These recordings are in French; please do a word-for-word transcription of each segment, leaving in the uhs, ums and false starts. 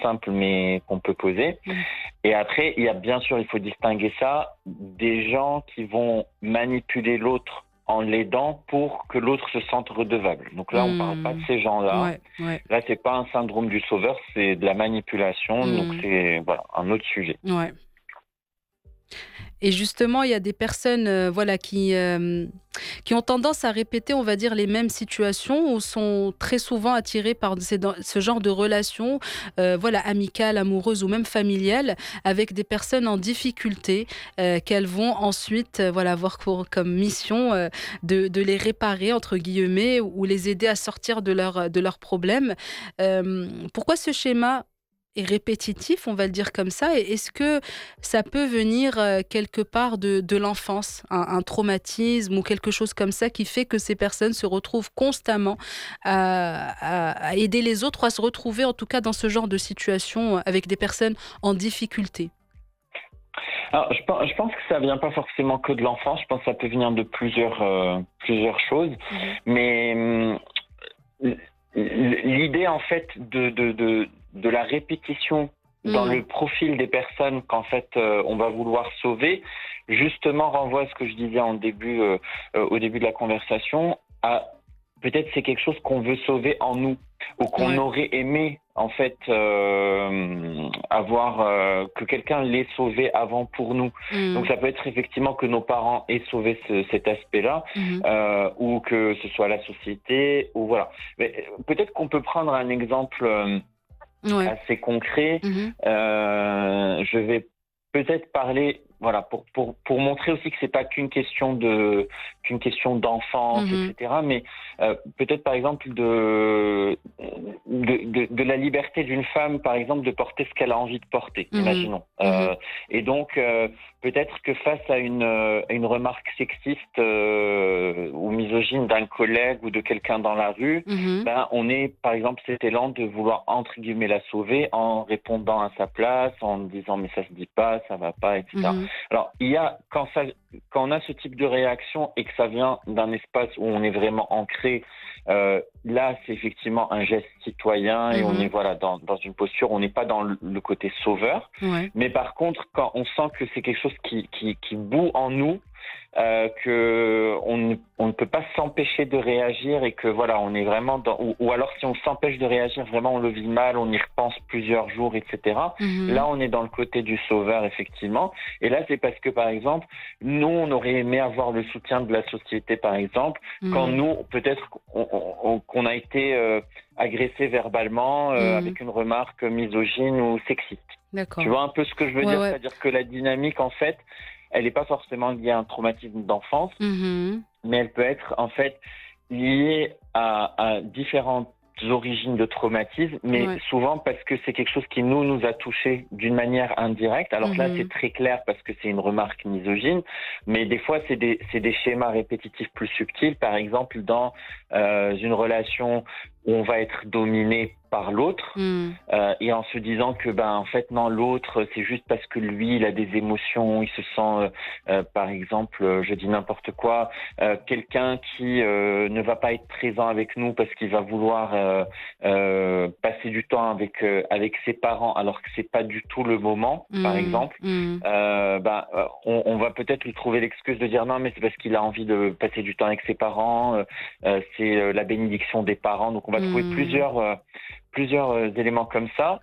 simples, mais qu'on peut poser. Mmh. Et après, il y a bien sûr, il faut distinguer ça, des gens qui vont manipuler l'autre en l'aidant pour que l'autre se sente redevable. Donc là, on ne parle pas de ces gens-là. Ouais, ouais. Là, c'est pas un syndrome du sauveur, c'est de la manipulation. Mmh. Donc c'est voilà, un autre sujet. Ouais. Et justement, il y a des personnes euh, voilà, qui, euh, qui ont tendance à répéter, on va dire, les mêmes situations ou sont très souvent attirées par ces, ce genre de relations euh, voilà, amicales, amoureuses ou même familiales avec des personnes en difficulté euh, qu'elles vont ensuite euh, voilà, avoir pour, comme mission euh, de, de les réparer, entre guillemets, ou les aider à sortir de, leur, de leurs problèmes. Euh, pourquoi ce schéma est répétitif, on va le dire comme ça, et est-ce que ça peut venir euh, quelque part de, de l'enfance, un, un traumatisme ou quelque chose comme ça qui fait que ces personnes se retrouvent constamment à, à, à aider les autres, ou à se retrouver en tout cas dans ce genre de situation avec des personnes en difficulté? Alors, je pense, je pense que ça vient pas forcément que de l'enfance, je pense que ça peut venir de plusieurs, euh, plusieurs choses, mmh. mais euh, l'idée en fait de, de, de de la répétition dans mmh. le profil des personnes qu'en fait euh, on va vouloir sauver, justement renvoie à ce que je disais en début, euh, euh, au début de la conversation, à peut-être c'est quelque chose qu'on veut sauver en nous, ou qu'on ouais. aurait aimé en fait euh, avoir euh, que quelqu'un l'ait sauvé avant pour nous. Mmh. Donc ça peut être effectivement que nos parents aient sauvé ce, cet aspect-là, mmh. euh, ou que ce soit la société, ou voilà. Mais peut-être qu'on peut prendre un exemple euh, Ouais. assez concret. Mmh. Euh, je vais peut-être parler, voilà, pour pour pour montrer aussi que c'est pas qu'une question de qu'une question d'enfance, mmh. et cetera. Mais euh, peut-être par exemple de de, de de la liberté d'une femme, par exemple, de porter ce qu'elle a envie de porter. Mmh. Imaginons. Mmh. Euh, et donc euh, peut-être que face à une euh, une remarque sexiste euh, ou misogyne d'un collègue ou de quelqu'un dans la rue, mmh. ben on est par exemple cet élan de vouloir entre guillemets la sauver en répondant à sa place, en disant mais ça se dit pas, ça va pas, et cetera. Mmh. Alors il y a quand ça quand on a ce type de réaction et que ça vient d'un espace où on est vraiment ancré, euh, là c'est effectivement un geste citoyen et mmh. on est voilà dans dans une posture, on n'est pas dans le, le côté sauveur. Ouais. Mais par contre quand on sent que c'est quelque chose qui qui qui bout en nous, euh, que on ne, on ne peut pas s'empêcher de réagir et que voilà on est vraiment dans ou, ou alors si on s'empêche de réagir vraiment on le vit mal, on y repense plusieurs jours, et cetera. Mmh. Là on est dans le côté du sauveur effectivement, et là c'est parce que par exemple nous on aurait aimé avoir le soutien de la société par exemple, mmh. quand nous peut-être qu'on, on, qu'on a été euh, agressé verbalement euh, mmh. avec une remarque misogyne ou sexiste. D'accord. Tu vois un peu ce que je veux ouais, dire, ouais. C'est-à-dire que la dynamique en fait elle n'est pas forcément liée à un traumatisme d'enfance, mmh. mais elle peut être en fait liée à, à différentes origines de traumatisme, mais ouais. souvent parce que c'est quelque chose qui nous nous a touchés d'une manière indirecte. Alors mmh. là, c'est très clair parce que c'est une remarque misogyne, mais des fois, c'est des, c'est des schémas répétitifs plus subtils. Par exemple, dans euh, une relation où on va être dominé par l'autre, mmh. euh, et en se disant que ben en fait non, l'autre c'est juste parce que lui il a des émotions, il se sent euh, euh, par exemple, euh, je dis n'importe quoi, euh, quelqu'un qui euh, ne va pas être présent avec nous parce qu'il va vouloir euh, euh, passer du temps avec euh, avec ses parents alors que c'est pas du tout le moment, mmh. par exemple, mmh. euh, ben on, on va peut-être lui trouver l'excuse de dire non mais c'est parce qu'il a envie de passer du temps avec ses parents, euh, euh, c'est euh, la bénédiction des parents, donc on va mmh. trouver plusieurs euh, plusieurs euh, éléments comme ça.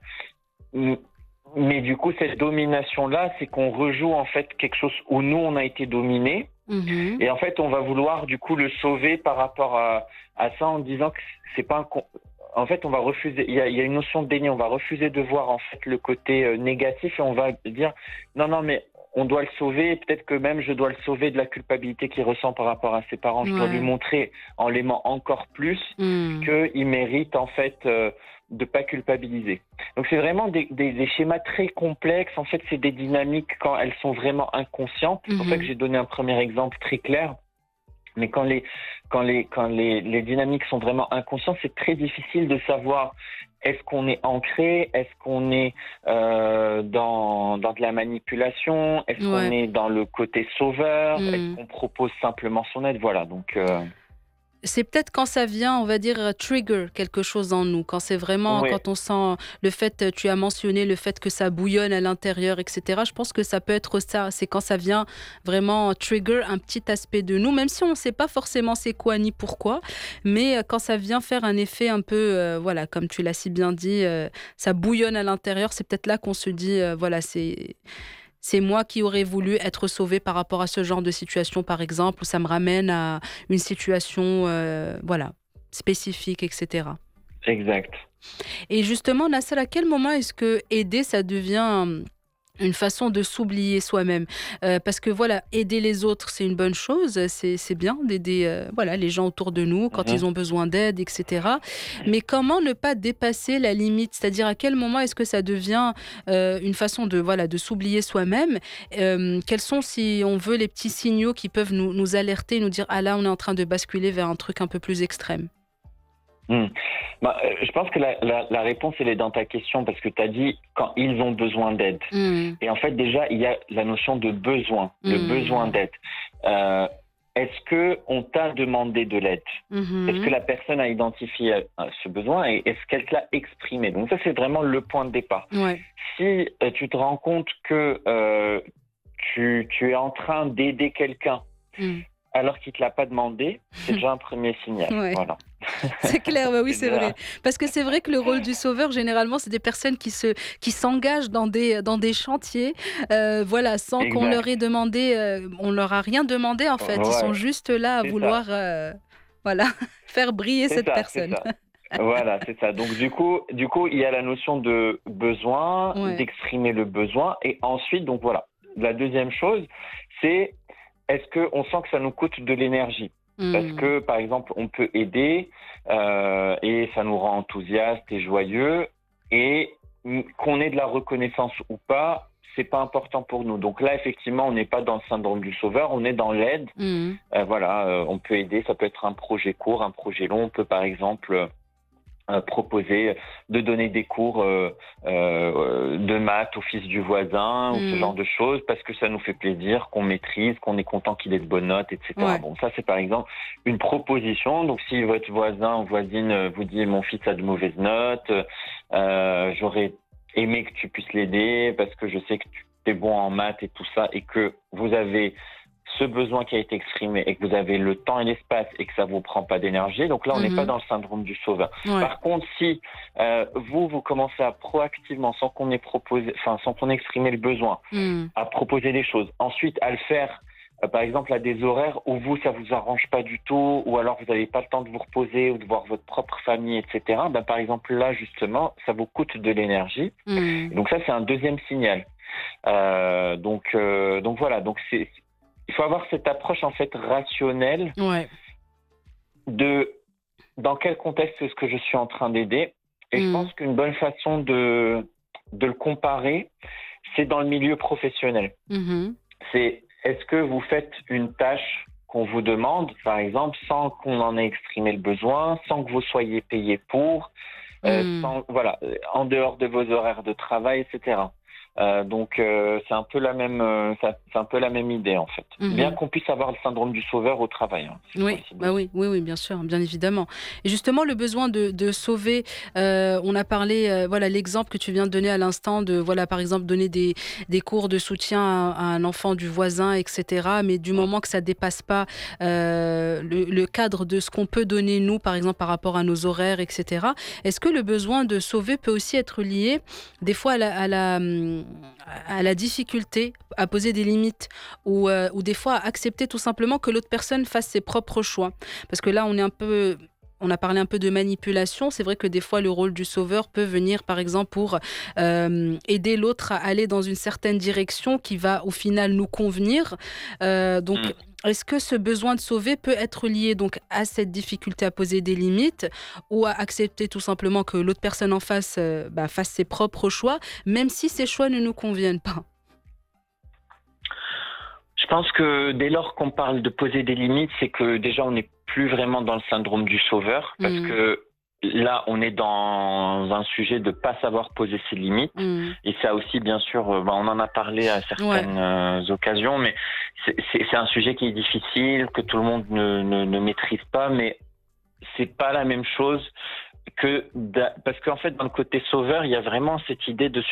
Mais du coup, cette domination-là, c'est qu'on rejoue en fait quelque chose où nous, on a été dominés. Mmh. Et en fait, on va vouloir du coup le sauver par rapport à, à ça en disant que c'est pas un... En fait, on va refuser, il y a, il y a une notion de déni, on va refuser de voir en fait le côté euh, négatif et on va dire non, non, mais on doit le sauver, peut-être que même je dois le sauver de la culpabilité qu'il ressent par rapport à ses parents. Ouais. Je dois lui montrer en l'aimant encore plus mmh. qu'il mérite en fait euh, de pas culpabiliser. Donc c'est vraiment des, des, des schémas très complexes. En fait, c'est des dynamiques quand elles sont vraiment inconscientes. C'est pour mmh. ça que j'ai donné un premier exemple très clair. Mais quand les quand les quand les, les dynamiques sont vraiment inconscientes, c'est très difficile de savoir est-ce qu'on est ancré, est-ce qu'on est euh, dans dans de la manipulation, est-ce ouais. qu'on est dans le côté sauveur, mmh. est-ce qu'on propose simplement son aide, voilà. Donc euh... C'est peut-être quand ça vient, on va dire, euh, trigger quelque chose en nous, quand c'est vraiment, Oui, quand on sent le fait, euh, tu as mentionné le fait que ça bouillonne à l'intérieur, et cetera. Je pense que ça peut être ça, c'est quand ça vient vraiment trigger un petit aspect de nous, même si on ne sait pas forcément c'est quoi ni pourquoi, mais euh, quand ça vient faire un effet un peu, euh, voilà, comme tu l'as si bien dit, euh, ça bouillonne à l'intérieur, c'est peut-être là qu'on se dit, euh, voilà, c'est... C'est moi qui aurais voulu être sauvée par rapport à ce genre de situation, par exemple, où ça me ramène à une situation, euh, voilà, spécifique, et cetera. exact. Et justement, Nasser, à quel moment est-ce que aider, ça devient euh, une façon de s'oublier soi-même? Euh, parce que voilà, aider les autres, c'est une bonne chose, c'est c'est bien d'aider euh, voilà, les gens autour de nous quand ils Mhm. ont besoin d'aide, et cetera. Mais comment ne pas dépasser la limite? C'est-à-dire à quel moment est-ce que ça devient euh, une façon de, voilà, de s'oublier soi-même? Euh, quels sont, si on veut, les petits signaux qui peuvent nous, nous alerter, nous dire, ah là, on est en train de basculer vers un truc un peu plus extrême? Hmm. Bah, euh, je pense que la, la, la réponse, elle est dans ta question parce que tu as dit quand ils ont besoin d'aide. Hmm, Et en fait, déjà, il y a la notion de besoin, le besoin hmm, d'aide. Euh, est-ce que on t'a demandé de l'aide? Est-ce que mhm, la personne a identifié euh, ce besoin et est-ce qu'elle te l'a exprimé? Donc ça, c'est vraiment le point de départ. ouais. Si euh, tu te rends compte que euh, tu, tu es en train d'aider quelqu'un Hmm. alors qu'il ne te l'a pas demandé, c'est déjà un premier signal. Ouais. Voilà. C'est clair, bah oui, C'est c'est vrai. déjà... Parce que c'est vrai que le rôle du sauveur, généralement, c'est des personnes qui se, qui s'engagent dans des, dans des chantiers, euh, voilà, sans qu'on leur Exact. ait demandé, euh, on leur a rien demandé en fait. Ils sont Ouais, juste là à c'est ça. vouloir, euh, voilà, faire briller C'est cette ça, c'est personne. ça. Voilà, c'est ça. Donc du coup, du coup, il y a la notion de besoin, Ouais. d'exprimer le besoin, et ensuite, donc voilà. La deuxième chose, c'est est-ce que on sent que ça nous coûte de l'énergie? Parce Hmm. que par exemple, on peut aider euh, et ça nous rend enthousiaste et joyeux, et qu'on ait de la reconnaissance ou pas, c'est pas important pour nous. Donc là, effectivement, on n'est pas dans le syndrome du sauveur, on est dans l'aide. Hmm. Euh, voilà, euh, on peut aider, ça peut être un projet court, un projet long. On peut par exemple euh, proposer de donner des cours euh, euh, de maths au fils du voisin ou ce genre Hmm. de choses parce que ça nous fait plaisir, qu'on maîtrise, qu'on est content qu'il ait de bonnes notes, et cetera. Ouais. Bon, ça c'est par exemple une proposition. Donc si votre voisin ou voisine euh, vous dit mon fils a de mauvaises notes, euh, j'aurais aimé que tu puisses l'aider parce que je sais que tu es bon en maths et tout ça et que vous avez ce besoin qui a été exprimé et que vous avez le temps et l'espace et que ça vous prend pas d'énergie, donc là on n'est pas Mhm. dans le syndrome du sauveur. Ouais. Par contre, si euh, vous vous commencez à proactivement, sans qu'on ait proposé, enfin sans qu'on ait exprimé le besoin, Hmm. à proposer des choses, ensuite à le faire, euh, par exemple à des horaires où vous ça vous arrange pas du tout, ou alors vous n'avez pas le temps de vous reposer ou de voir votre propre famille, et cetera. Ben, par exemple là justement, ça vous coûte de l'énergie. Hmm. Et donc ça c'est un deuxième signal. Euh, donc euh, donc voilà, donc c'est il faut avoir cette approche en fait rationnelle Ouais. de dans quel contexte est-ce que je suis en train d'aider. Et je Hmm. pense qu'une bonne façon de, de le comparer, c'est dans le milieu professionnel. Mhm. C'est est-ce que vous faites une tâche qu'on vous demande, par exemple, sans qu'on en ait exprimé le besoin, sans que vous soyez payé pour, euh, Hmm. sans, voilà, euh, en dehors de vos horaires de travail, et cetera. Euh, donc euh, c'est un peu la même, euh, ça- c'est un peu la même idée en fait. Bien Mhm. qu'on puisse avoir le syndrome du sauveur au travail, hein, c'est Oui, possible bah aussi. oui, oui, oui, bien sûr, bien évidemment. Et justement, le besoin de, de sauver, euh, on a parlé, euh, voilà, l'exemple que tu viens de donner à l'instant de, voilà, par exemple, donner des, des cours de soutien à, à un enfant du voisin, et cetera. Mais du moment que ça dépasse pas euh, le, le cadre de ce qu'on peut donner nous, par exemple, par rapport à nos horaires, et cetera. Est-ce que le besoin de sauver peut aussi être lié, des fois, à la, à la, hum, à la difficulté à poser des limites ou, euh, ou des fois à accepter tout simplement que l'autre personne fasse ses propres choix. Parce que là, on est un peu... On a parlé un peu de manipulation. C'est vrai que des fois, le rôle du sauveur peut venir, par exemple, pour euh, aider l'autre à aller dans une certaine direction qui va, au final, nous convenir. Euh, donc, Mm. est-ce que ce besoin de sauver peut être lié donc à cette difficulté à poser des limites ou à accepter tout simplement que l'autre personne en face euh, bah, fasse ses propres choix, même si ces choix ne nous conviennent pas? Je pense que dès lors qu'on parle de poser des limites, c'est que déjà on n'est plus vraiment dans le syndrome du sauveur, parce Mmh, que là on est dans un sujet de pas savoir poser ses limites. mmh. Et ça aussi, bien sûr, euh, bah, on en a parlé à Ouais. certaines euh, occasions, mais c'est c'est- c'est un sujet qui est difficile, que tout le monde ne, ne, ne maîtrise pas, mais c'est pas la même chose que d'a- parce qu'en fait dans le côté sauveur il y a vraiment cette idée de